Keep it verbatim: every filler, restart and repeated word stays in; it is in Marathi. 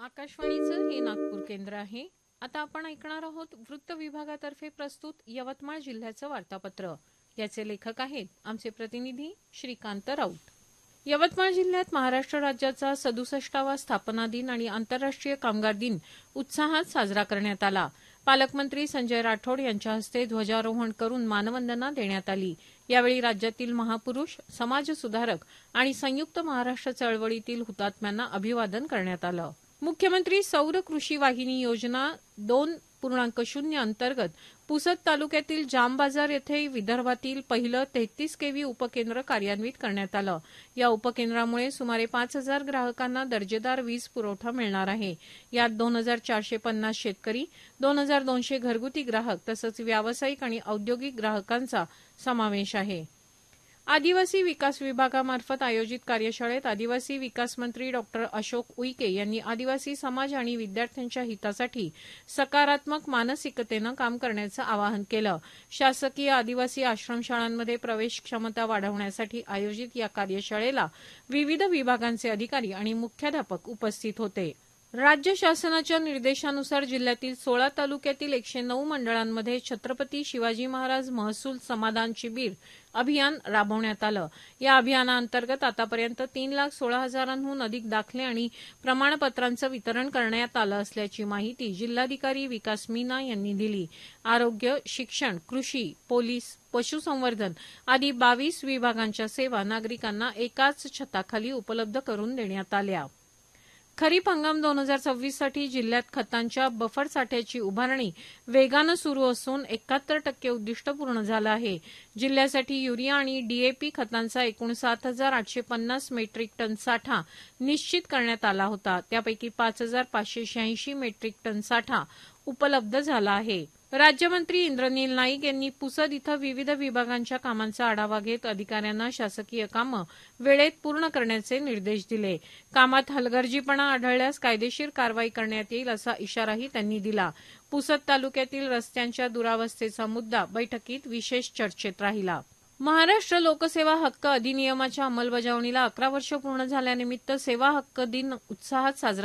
आकाशवाणीचं हे नागपूर केंद्र आहे. आता आपण ऐकणार आहोत वृत्त विभागातर्फे प्रस्तुत यवतमाळ जिल्ह्याचं वार्तापत्र. याचे लेखक आहेत आमचे प्रतिनिधी श्रीकांत राऊत. यवतमाळ जिल्ह्यात महाराष्ट्र राज्याचा सदुसष्टावा स्थापना दिन आणि आंतरराष्ट्रीय कामगार दिन उत्साहात साजरा करण्यात आला. पालकमंत्री संजय राठोड यांच्या हस्ते ध्वजारोहण करून मानवंदना देण्यात आली. यावेळी राज्यातील महापुरुष, समाजसुधारक आणि संयुक्त महाराष्ट्र चळवळीतील हुतात्म्यांना अभिवादन करण्यात आलं. मुख्यमंत्री सौर कृषी वाहिनी योजना दोन पूर्णांक शून्य अंतर्गत पुसद तालुक्यातील जामबाजार येथे विदर्भातील पहिलं तेहतीस केव्ही उपकेंद्र कार्यान्वित करण्यात आलं. या उपकेंद्रामुळे सुमारे पाच हजार ग्राहकांना दर्जेदार वीज पुरवठा मिळणार आहे. यात दोन हजार चारशे पन्नास शेतकरी, दोन हजार दोनशे घरगुती ग्राहक तसंच व्यावसायिक आणि औद्योगिक ग्राहकांचा समावेश आहे. आदिवासी विकास विभागामार्फत आयोजित कार्यशाळेत आदिवासी विकास मंत्री डॉक्टर अशोक उईके यांनी आदिवासी समाज आणि विद्यार्थ्यांच्या हितासाठी सकारात्मक मानसिकतेनं काम करण्याचं आवाहन केलं. शासकीय आदिवासी आश्रमशाळांमध्ये प्रवेश क्षमता वाढवण्यासाठी आयोजित या कार्यशाळेला विविध विभागांचे अधिकारी आणि मुख्याध्यापक उपस्थित होते. राज्य शासनाच्या निर्देशानुसार जिल्ह्यातील सोळा तालुक्यातील एकशे नऊ मंडळांमध्ये छत्रपती शिवाजी महाराज महसूल समाधान शिबीर अभियान राबवण्यात आलं. या अभियानाअंतर्गत आतापर्यंत तीन लाख सोळा हजारांहून अधिक दाखले आणि प्रमाणपत्रांचं वितरण करण्यात आलं असल्याची माहिती जिल्हाधिकारी विकास मीना यांनी दिली. आरोग्य, शिक्षण, कृषी, पोलीस, पशुसंवर्धन आदी बावीस विभागांच्या सेवा नागरिकांना एकाच छताखाली उपलब्ध करून देण्यात आल्या. खरीप हंगाम दोन हजार सव्वीस साठी जिल्ह्यात खतांच्या बफर साठ्याची उभारणी वेगानं सुरू असून एकाहत्तर टक्के उद्दिष्ट पूर्ण झालं आहे. जिल्ह्यासाठी युरिया आणि डीएपी खतांचा एकूण सात हजार आठशे पन्नास मेट्रिक टन साठा निश्चित करण्यात आला होता. त्यापैकी पाच हजार पाचशे शहाऐंशी मेट्रिक टन साठा उपलब्ध झाला आहे. राज्यमंत्री इंद्रनील नाईक यांनी पुसद इथं विविध विभागांच्या कामांचा आढावा घेत अधिकाऱ्यांना शासकीय कामं वेळेत पूर्ण करण्याचे निर्देश दिले. कामात हलगर्जीपणा आढळल्यास कायदेशीर कारवाई करण्यात येईल असा इशाराही त्यांनी दिला. पुसद तालुक्यातील रस्त्यांच्या दुरावस्थेचा मुद्दा बैठकीत विशेष चर्चेत राहिला. महाराष्ट्र लोकसेवा हक्क अधिनियमाच्या अंमलबजावणीला अकरा वर्ष पूर्ण झाल्यानिमित्त सेवा हक्क दिन उत्साहात साजरा